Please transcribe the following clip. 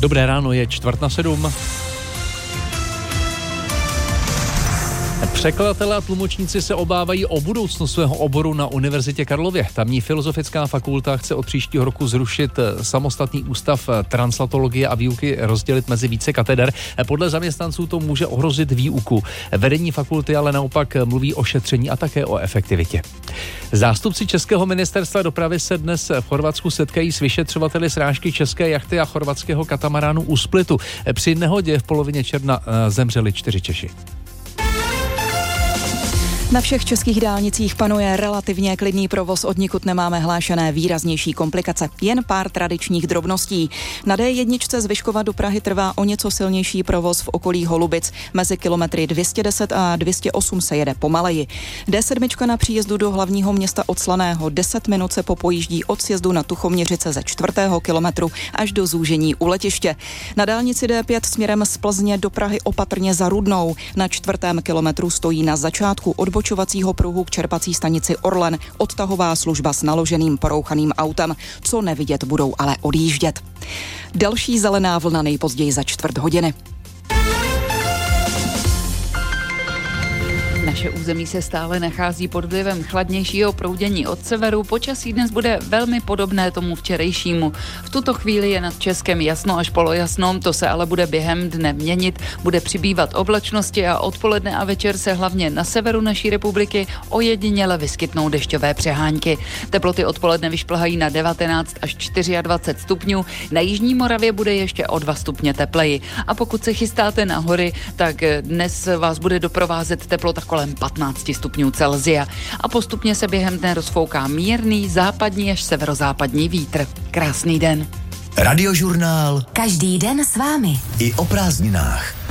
Dobré ráno, je 6:45. Překladatelé a tlumočníci se obávají o budoucnost svého oboru na Univerzitě Karlově. Tamní filozofická fakulta chce od příštího roku zrušit samostatný ústav translatologie a výuky, rozdělit mezi více kateder. Podle zaměstnanců to může ohrozit výuku. Vedení fakulty ale naopak mluví o šetření a také o efektivitě. Zástupci Českého ministerstva dopravy se dnes v Chorvatsku setkají s vyšetřovateli srážky české jachty a chorvatského katamaránu u Splitu. Při nehodě v polovině června zemřeli 4 Češi. Na všech českých dálnicích panuje relativně klidný provoz, odnikud nemáme hlášené výraznější komplikace. Jen pár tradičních drobností. Na D1 z Vyškova do Prahy trvá o něco silnější provoz v okolí Holubic. Mezi kilometry 210 a 208 se jede pomaleji. D7 na příjezdu do hlavního města od Slaného 10 minut se popojíždí od sjezdu na Tuchoměřice ze 4. kilometru až do zúžení u letiště. Na dálnici D5 směrem z Plzně do Prahy opatrně za Rudnou. Na 4. kilometru stojí na začátku odbočovacího pruhu k čerpací stanici Orlen odtahová služba s naloženým porouchaným autem. Co nevidět, budou ale odjíždět. Další zelená vlna nejpozději za 4 hodiny. Naše území se stále nachází pod vlivem chladnějšího proudění od severu. Počasí dnes bude velmi podobné tomu včerejšímu. V tuto chvíli je nad Českem jasno až polojasno, to se ale bude během dne měnit. Bude přibývat oblačnosti a odpoledne a večer se hlavně na severu naší republiky ojediněle vyskytnou dešťové přehánky. Teploty odpoledne vyšplhají na 19 až 24 stupňů. Na jižní Moravě bude ještě o 2 stupně tepleji. A pokud se chystáte na hory, tak dnes vás bude doprovázet teplota kolem 15 stupňů Celsia a postupně se během dne rozfouká mírný západní až severozápadní vítr. Krásný den. Radiožurnál. Každý den s vámi. I o prázdninách.